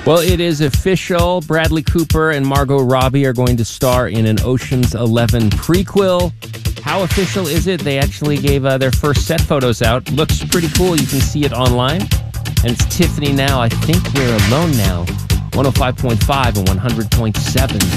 Well, it is official. Bradley Cooper and Margot Robbie are going to star in an Ocean's 11 prequel. How official is it? They actually gave their first set photos out. Looks pretty cool. You can see it online. And it's Tiffany now. I think we're alone now. 105.5 and 100.7.